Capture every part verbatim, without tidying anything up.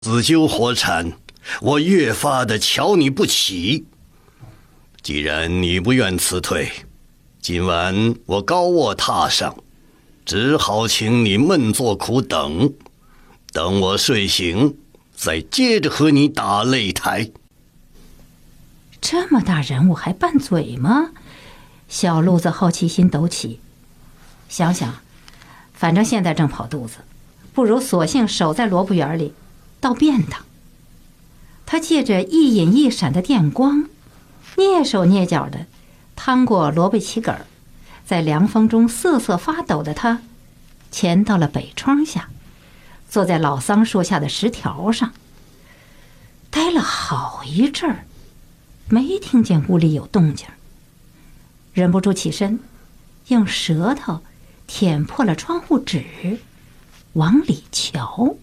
自救火产，我越发的瞧你不起。既然你不愿辞退，今晚我高卧榻上，只好请你闷坐苦等，等我睡醒，再接着和你打擂台。 这么大人物还拌嘴吗？小路子好奇心陡起，想想，反正现在正跑肚子，不如索性守在萝卜园里，倒便当。他借着一隐一闪的电光，蹑手蹑脚的趟过萝卜秸秆，在凉风中瑟瑟发抖的他，潜到了北窗下，坐在老桑树下的石条上，待了好一阵儿，没听见屋里有动静，忍不住起身，用舌头舔破了窗户纸，往里瞧。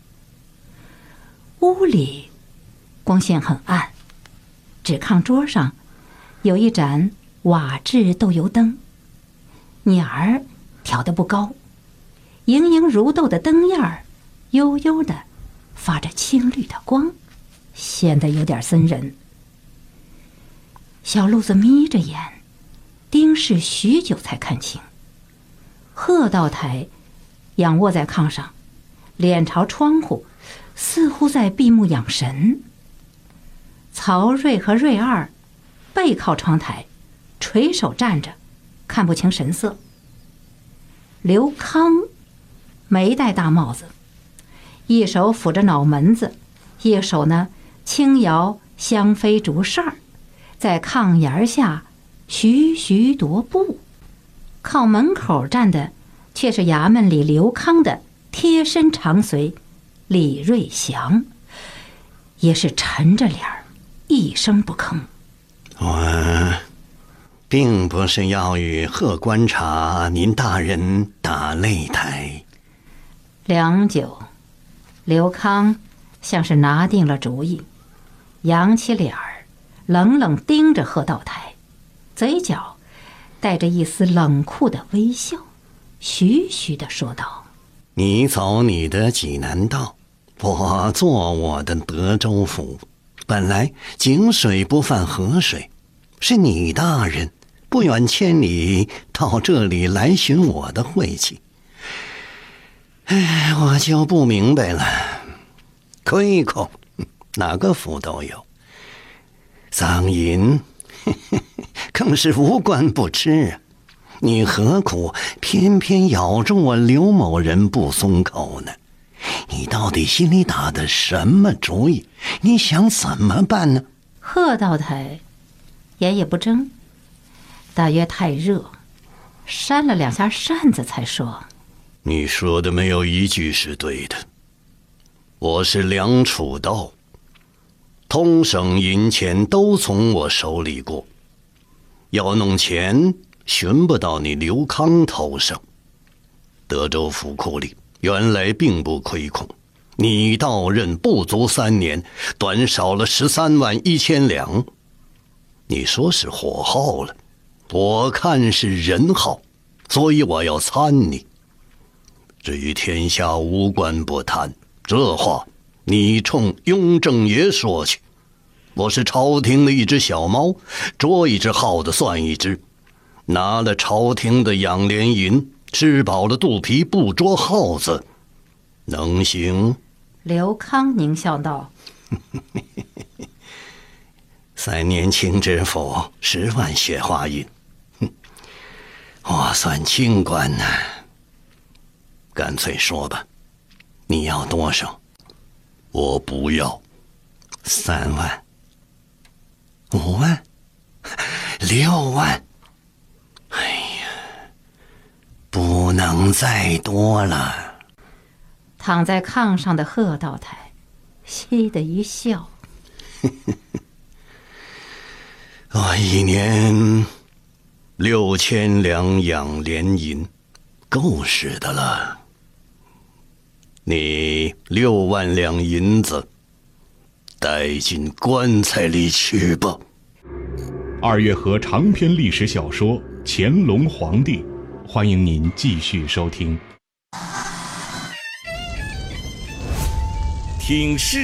屋里光线很暗，纸炕桌上有一盏瓦制豆油灯，捻儿调得不高，莹莹如豆的灯焰儿悠悠的发着青绿的光，显得有点森人。小路子眯着眼盯视许久才看清，贺道台仰卧在炕上，脸朝窗户，似乎在闭目养神。曹睿和瑞二背靠窗台，垂手站着，看不清神色。刘康没戴大帽子，一手抚着脑门子，一手呢轻摇香妃竹扇儿，在炕沿下徐徐踱步。靠门口站的却是衙门里刘康的贴身长随李瑞祥，也是沉着脸儿，一声不吭。 我并不是要与贺观察您大人打擂台。 良久，刘康像是拿定了主意，扬起脸儿，冷冷盯着贺道台，嘴角带着一丝冷酷的微笑，徐徐地说道： 你走你的济南道，我做我的德州府。本来井水不犯河水，是你大人不远千里到这里来寻我的晦气。哎，我就不明白了，亏空哪个府都有，桑银更是无官不吃啊！你何苦偏偏咬住我刘某人不松口呢？你到底心里打的什么主意？你想怎么办呢？ 贺道台眼也不睁，大约太热，扇了两下扇子才说： 你说的没有一句是对的。我是梁楚道，通省银钱都从我手里过，要弄钱寻不到你刘康头上。德州府库里原来并不亏空，你到任不足三年，短少了十三万一千两。你说是火耗了，我看是人耗，所以我要参你。至于天下无官不贪，这话你冲雍正爷说去。我是朝廷的一只小猫，捉一只耗子算一只，拿了朝廷的养廉银，吃饱了肚皮不捉耗子，能行？ 刘康狞笑道： 三年清知府，十万雪花银，我算清官呢。干脆说吧，你要多少？我不要。三万？五万？六万？哎呀，不能再多了。 躺在炕上的贺道台嘻的一笑： 我一年六千两养廉银，够使的了。你六万两银子带进棺材里去吧。 二月河长篇历史小说《乾隆皇帝》，欢迎您继续收听。 听世